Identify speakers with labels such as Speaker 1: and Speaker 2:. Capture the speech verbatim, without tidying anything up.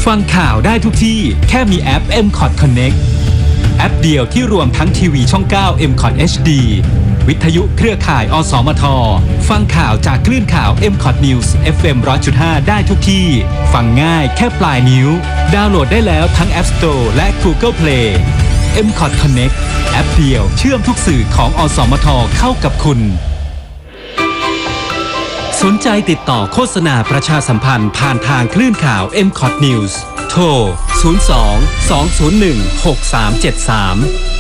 Speaker 1: ฟังข่าวได้ทุกที่แค่มีแอป เอ็ม คอท Connect แอปเดียวที่รวมทั้งทีวีช่อง เก้า เอ็ม คอท เอช ดี วิทยุเครือข่ายอสมทฟังข่าวจากคลื่นข่าว เอ็ม คอท News เอฟ เอ็ม หนึ่งร้อยจุดห้า ได้ทุกที่ฟังง่ายแค่ปลายนิ้วดาวน์โหลดได้แล้วทั้ง App Store และ Google Play เอ็ม คอท Connect แอปเดียวเชื่อมทุกสื่อของอสมทเข้ากับคุณสนใจติดต่อโฆษณาประชาสัมพันธ์ผ่านทางคลื่นข่าว เอ็ม คอท News โทร ศูนย์ สอง สอง ศูนย์ หนึ่ง หก สาม เจ็ด สาม